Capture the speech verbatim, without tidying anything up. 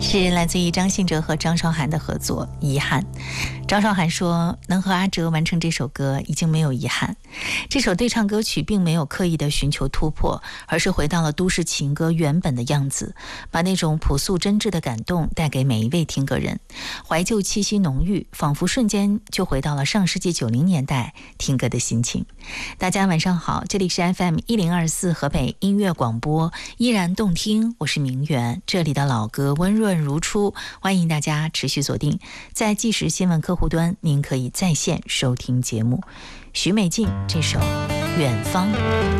是来自于张信哲和张韶涵的合作，遗憾。张韶涵说，能和阿哲完成这首歌已经没有遗憾。这首对唱歌曲并没有刻意的寻求突破，而是回到了都市情歌原本的样子，把那种朴素真挚的感动带给每一位听歌人，怀旧气息浓郁，仿佛瞬间就回到了上世纪九零年代听歌的心情。大家晚上好，这里是 F M 一零二四河北音乐广播，依然动听，我是明媛，这里的老歌温润如初，欢迎大家持续锁定在即时新闻客户端，您可以在线收听节目。许美静这首《远方》。